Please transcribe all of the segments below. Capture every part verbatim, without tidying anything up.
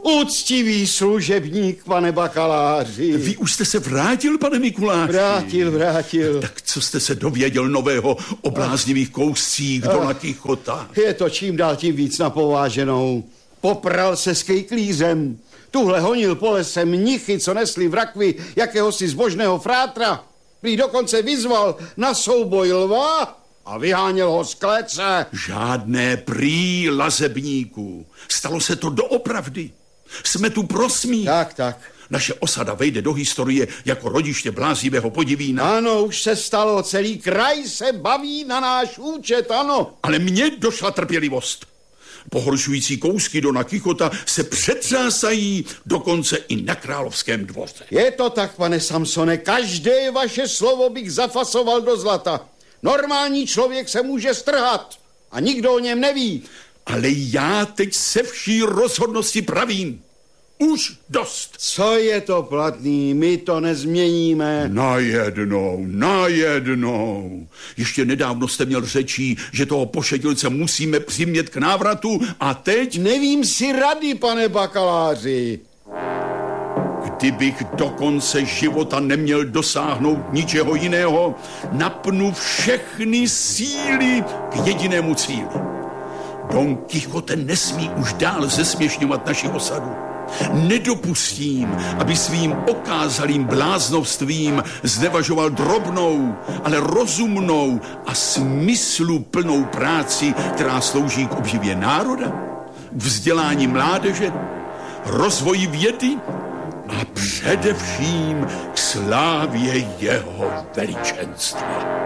Úctivý služebník, pane bakaláři. Vy už jste se vrátil, pane Mikuláši? Vrátil, vrátil. Tak co jste se dověděl nového o bláznivých kouscích Dona Kichota? Je to čím dál tím víc napováženou. Popral se s kejklířem. Tuhle honil po lese mnichy, co nesli v rakvi jakéhosi zbožného frátra. Prý dokonce vyzval na souboj lva a vyháněl ho z klece. Žádné prý, lazebníků. Stalo se to doopravdy. Jsme tu pro smích. Tak, tak. Naše osada vejde do historie jako rodiště bláznivého podivína. Ano, už se stalo. Celý kraj se baví na náš účet, ano. Ale mně došla trpělivost. Pohoršující kousky Dona Kichota se přetřásají dokonce i na královském dvoře. Je to tak, pane Samsone, každé vaše slovo bych zafasoval do zlata. Normální člověk se může strhat a nikdo o něm neví. Ale já teď se vší rozhodnosti pravím. Už dost. Co je to platný, my to nezměníme. Najednou, najednou. Ještě nedávno jste měl řečí, že toho pošetilce musíme přimět k návratu a teď... Nevím si rady, pane bakaláři. Kdybych do konce života neměl dosáhnout ničeho jiného, napnu všechny síly k jedinému cíli. Don Kichote nesmí už dál zesměšňovat naši osadu. Nedopustím, aby svým okázalým bláznovstvím znevažoval drobnou, ale rozumnou a smysluplnou práci, která slouží k obživě národa, k vzdělání mládeže, rozvoji vědy a především k slávě jeho veličenstva.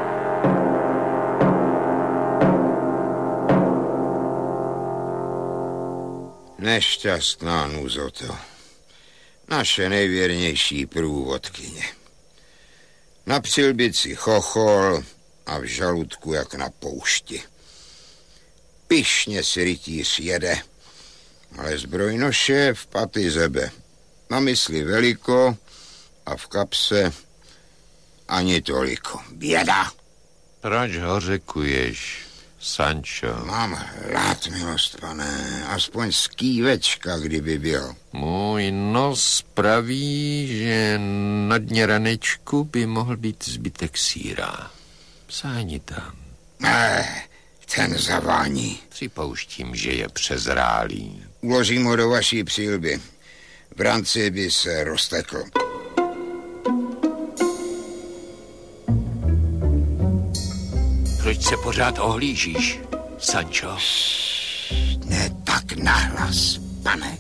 Nešťastná Nuzoto, naše nejvěrnější průvodkyně. Na přilbici chochol a v žaludku jak na poušti. Pyšně si rytíř jede, ale zbrojnoše v paty zebe. Na mysli veliko a v kapse ani toliko. Běda! Proč ho řekuješ, Sancho? Mám hlad, milost pane, aspoň skývečka, kdyby byl. Můj nos praví, že na dně ranečku by mohl být zbytek sýra. Sáhni tam. Ne, ten zavání. Připouštím, že je přezrálý. Uložím ho do vaší přilby. V ranci by se roztekl. Proč se pořád ohlížíš, Sancho? Ne tak nahlas, pane.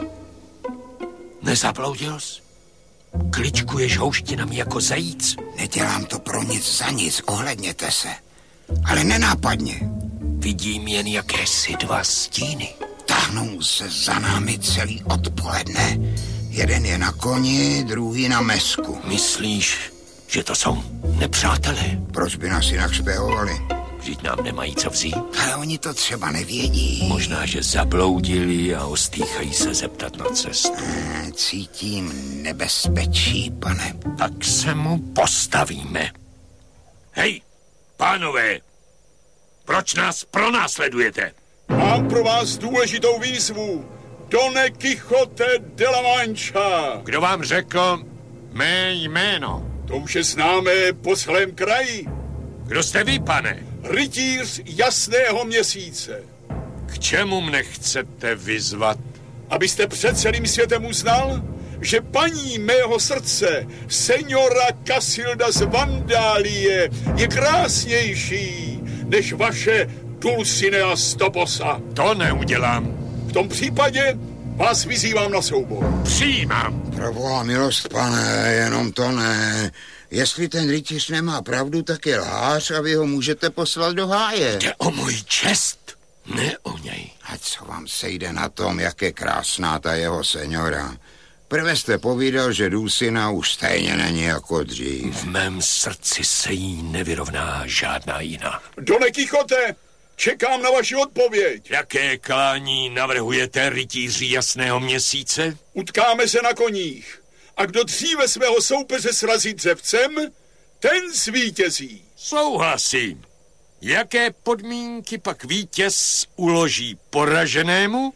Nezabloudil jsi? Kličkuješ houštinami jako zajíc? Nedělám to pro nic za nic, ohledněte se. Ale nenápadně. Vidím jen jakési dva stíny. Táhnou se za námi celý odpoledne. Jeden je na koni, druhý na mesku. Myslíš, že to jsou nepřátelé? Proč by nás jinak špehovali? Vždyť nám nemají co vzít. Ale oni to třeba nevědí. Možná, že zabloudili a ostýchají se zeptat na cestu. E, cítím nebezpečí, pane. Tak se mu postavíme. Hej, pánové, proč nás pronásledujete? Mám pro vás důležitou výzvu. Done Kichote de la Mancha. Kdo vám řekl mé jméno? To už je známé po celém kraji. Kdo jste vy, pane? Rytíř jasného měsíce. K čemu mne chcete vyzvat? Abyste před celým světem uznal, že paní mého srdce, seniora Casilda z Vandálie, je krásnější než vaše Dulcinea z Tobosa. To neudělám. V tom případě vás vyzývám na souboj. Přijímám. Proboha milost, pane, jenom to ne. Jestli ten rytíř nemá pravdu, tak je lhář a vy ho můžete poslat do háje. Jde o můj čest, ne o něj. A co vám sejde na tom, jak je krásná ta jeho seniora? Prve jste povídal, že Dulcina už stejně není jako dřív. V mém srdci se jí nevyrovná žádná jiná. Done Kichote, čekám na vaši odpověď. Jaké klání navrhujete, rytíři jasného měsíce? Utkáme se na koních. A kdo dříve svého soupeře srazí dřevcem, ten zvítězí. Souhlasím. Jaké podmínky pak vítěz uloží poraženému?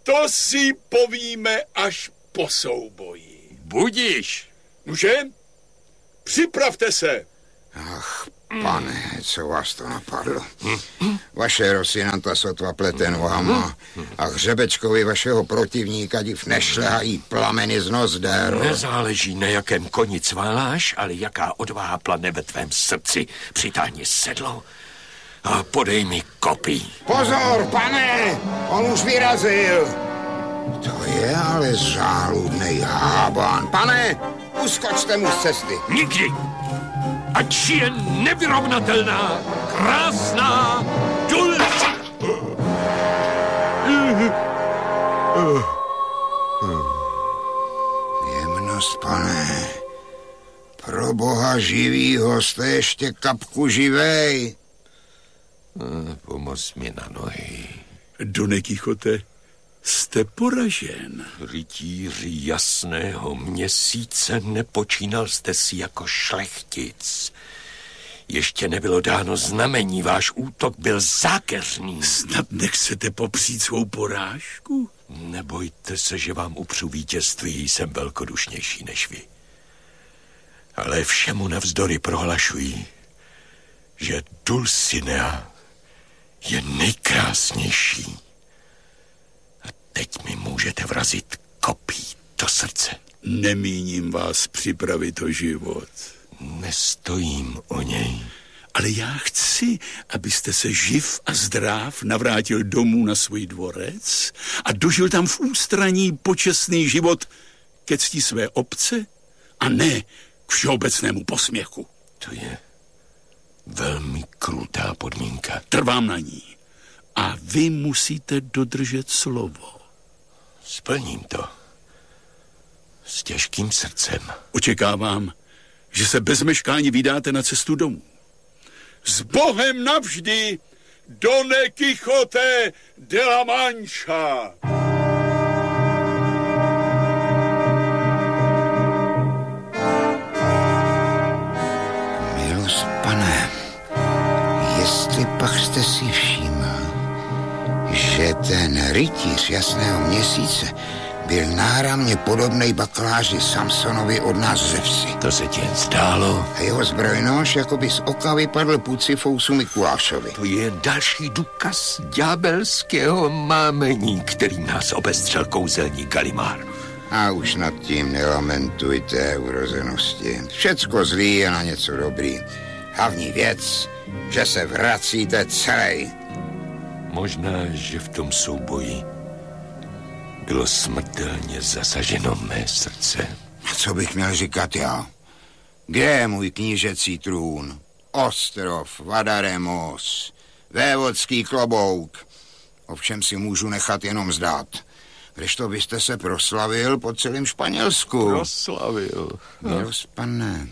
to si povíme až po souboji. Budiš. Nuže, připravte se. Ach, pane, co vás to napadlo? Vaše Rosinanta sotva plete nohama a hřebečkovi vašeho protivníka div nešlehají plameny z nozder. Nezáleží, na jakém koni cváláš, ale jaká odvaha plane ve tvém srdci. Přitáhni sedlo a podej mi kopí. Pozor, pane, on už vyrazil. To je ale záludnej hában. Pane, uskočte mu z cesty. Nikdy. Ať je nevyrovnatelná, krásná Dulce. Jemnost, pane. Pro boha živýho jste ještě kapku živej. Pomoz mi na nohy. Done Kichote, jste poražen. Rytíři jasného měsíce, nepočínal jste si jako šlechtic. Ještě nebylo dáno znamení, váš útok byl zákeřný. Snad nechcete popřít svou porážku? Nebojte se, že vám upřu vítězství, jsem velkodušnější než vy. Ale všemu navzdory prohlašuji, že Dulcinea je nejkrásnější. A teď mi můžete vrazit kopí do srdce. Nemíním vás připravit o život. Nestojím o něj. Ale já chci, abyste se živ a zdrav navrátil domů na svůj dvorec a dožil tam v ústraní počestný život ke cti své obce a ne k všeobecnému posměchu. To je velmi krutá podmínka. Trvám na ní. A vy musíte dodržet slovo. Splním to. S těžkým srdcem. Očekávám, že se bez meškání vydáte na cestu domů. S Bohem navždy, Done Quixote de la Mancha. Milost, pane, jestli pak jste si všiml, že ten rytíř jasného měsíce byl náramně podobnej bakaláři Samsonovi od nás ze vsi. To se ti jen zdálo. A jeho zbrojnož jako by z oka vypadl Pucifousu Mikulášovi. To je další důkaz ďábelského mámení, který nás obestřel kouzelník Galimár. A už nad tím nelamentujte, urozenosti. Všecko zlý je na něco dobrý. Hlavní věc, že se vracíte celý. Možná, že v tom souboji bylo smrtelně zasaženo mé srdce. A co bych měl říkat já? Kde je můj knížecí trůn? Ostrov, Vadaremos, vévodský klobouk. Ovšem si můžu nechat jenom zdát. Kdežto byste se proslavil po celém Španělsku. Proslavil. No. Milost, pane,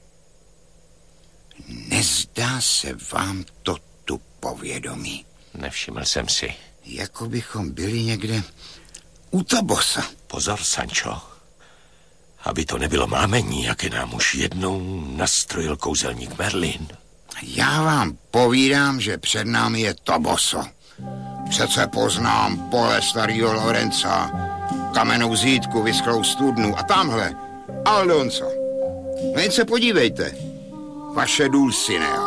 nezdá se vám to tu povědomí? Nevšiml jsem si. Jako bychom byli někde u Tobosa. Pozor, Sancho. Aby to nebylo mámení, jaké nám už jednou nastrojil kouzelník Merlin. Já vám povídám, že před námi je Toboso. Přece poznám pole starého Lorenza, kamennou zítku, vysklou studnu a tamhle Aldonco. No jen se podívejte. Vaše Dulcinea.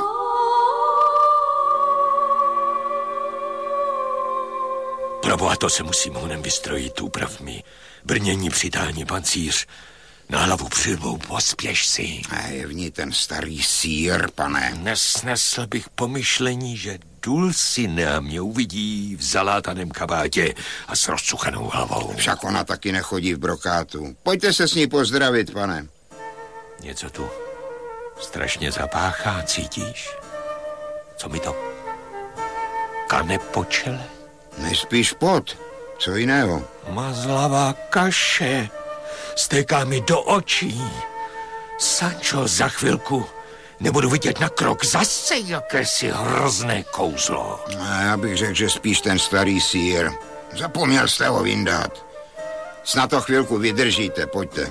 Proboha, to se musím honem vystrojit, uprav mi brnění, přitání pancíř, na hlavu přilbou, pospěš si. A je v ní ten starý sýr, pane. Nesnesl bych pomyšlení, že Dulcinea mě uvidí v zalátaném kabátě a s rozcuchanou hlavou. Však ona taky nechodí v brokátu. Pojďte se s ní pozdravit, pane. Něco tu strašně zapáchá, cítíš? Co mi to kane po čele? Nejspíš pot. Co jiného? Mazlavá kaše stéká mi do očí. Sancho, za chvilku nebudu vidět na krok zase jakési hrozné kouzlo. A já bych řekl, že spíš ten starý sýr. Zapomněl jste ho vyndat. Snad to chvilku vydržíte, pojďte.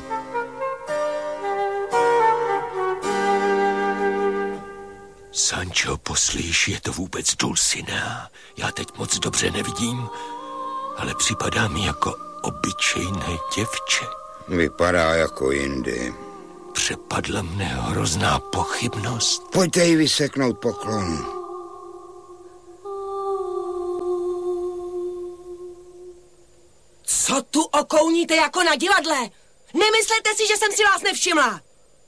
Sancho, poslíš, je to vůbec Dulcinea? Já teď moc dobře nevidím. ale připadá mi jako obyčejné děvče. Vypadá jako jindy. Přepadla mne hrozná pochybnost. Pojďte jí vyseknout poklonu. Co tu okouníte jako na divadle? Nemyslete si, že jsem si vás nevšimla.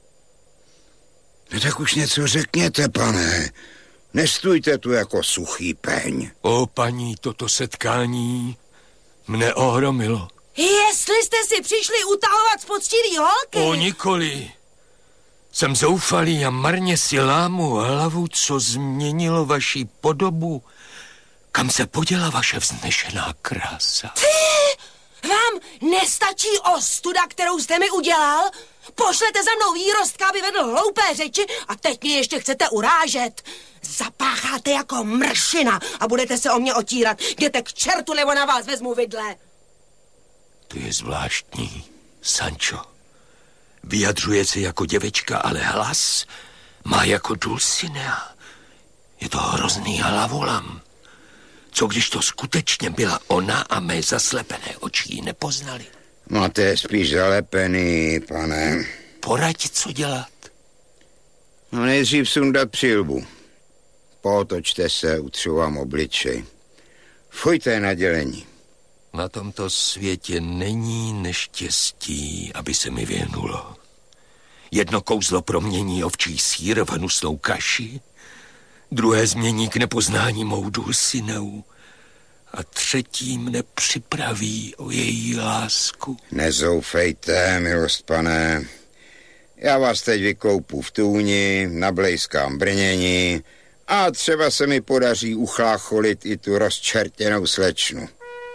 No tak už něco řekněte, pane. Nestůjte tu jako suchý peň. O, paní, toto setkání mne ohromilo. Jestli jste si přišli utahovat z poctivý holky. O, nikoli. Jsem zoufalý a marně si lámu hlavu, co změnilo vaši podobu. Kam se poděla vaše vznešená krása? Ty! Vám nestačí ostuda, kterou jste mi udělal? Pošlete za mnou výrostka, aby vedl hloupé řeči a teď mě ještě chcete urážet. Zapácháte jako mršina a budete se o mě otírat. Jděte k čertu, nebo na vás vezmu vidle. To je zvláštní, Sancho. Vyjadřuje se jako děvečka, ale hlas má jako Dulcinea. Je to hrozný hlavolam. Co když to skutečně byla ona a mé zaslepené oči ji nepoznali? Máte je spíš zalepený, pane. Poraď, co dělat. No nejdřív sundat přilbu. Pootočte se, utřu vám obličej. Fujte na dělení. Na tomto světě není neštěstí, aby se mi věnulo. Jedno kouzlo promění ovčí sýr v hnusnou kaši, druhé změní k nepoznání mou Dulcineu a třetí mne připraví o její lásku. Nezoufejte, milost pane. Já vás teď vykoupu v tůni, nablejskám brnění a třeba se mi podaří uchlácholit i tu rozčertěnou slečnu.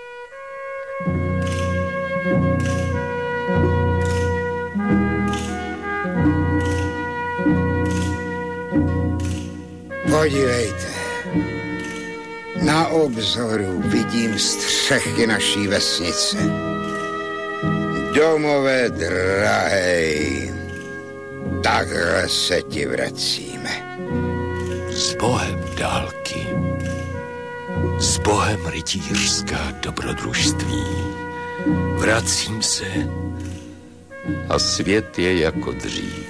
Podívejte, na obzoru vidím střechy naší vesnice. Domové drahej, takhle se ti vracíme. S Bohem dálky, s Bohem rytířská dobrodružství. Vracím se a svět je jako dřív.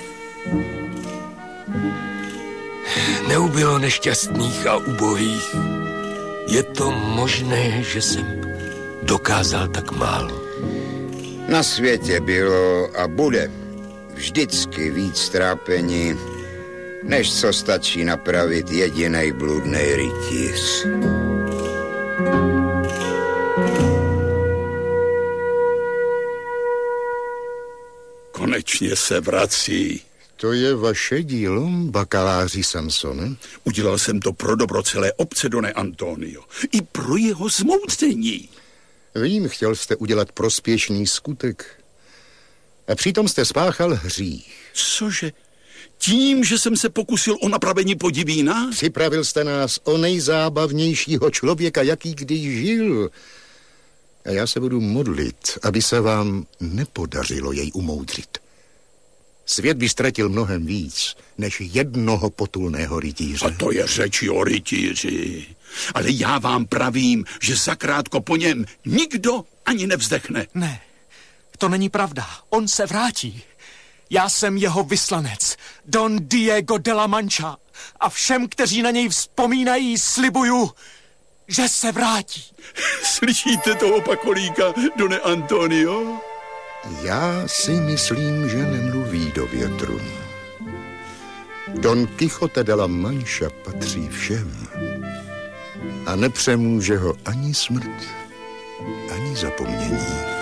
Neubylo nešťastných a ubohých. Je to možné, že jsem dokázal tak málo? Na světě bylo a bude vždycky víc trápení, než co stačí napravit jedinej bludnej rytíř. Konečně se vrací. To je vaše dílo, bakaláři Samsone? Udělal jsem to pro dobro celé obce, Done Antonio. I pro jeho zmoudření. Vím, chtěl jste udělat prospěšný skutek. A přitom jste spáchal hřích. Cože? Tím, že jsem se pokusil o napravení podivína? Připravil jste nás o nejzábavnějšího člověka, jaký kdy žil. A já se budu modlit, aby se vám nepodařilo jej umoudřit. Svět by ztratil mnohem víc, než jednoho potulného rytíře. A to je řeči o rytíři. Ale já vám pravím, že zakrátko po něm nikdo ani nevzdechne. Ne, to není pravda. On se vrátí. Já jsem jeho vyslanec, Don Diego de la Mancha. A všem, kteří na něj vzpomínají, slibuju, že se vrátí. Slyšíte toho pakolíka, Done Antonio? Já si myslím, že nemluví do větru. Don Quixote de la Mancha patří všem a nepřemůže ho ani smrt, ani zapomnění.